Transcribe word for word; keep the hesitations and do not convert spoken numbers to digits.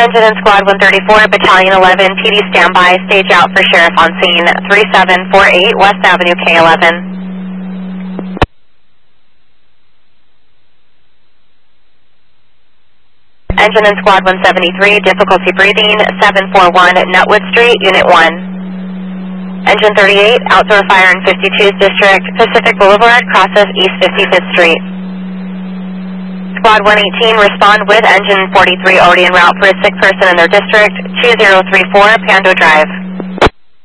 Engine and Squad one thirty-four, Battalion eleven, P D standby, stage out for Sheriff on scene, three seven four eight West Avenue K eleven. Engine and Squad one seventy-three, difficulty breathing, seven four one Nutwood Street, Unit one. Engine thirty-eight, outdoor fire in fifty-two's District, Pacific Boulevard, crosses East fifty-fifth Street. Squad one eighteen, respond with Engine forty-three already en route for a sick person in their district, two zero three four Pando Drive.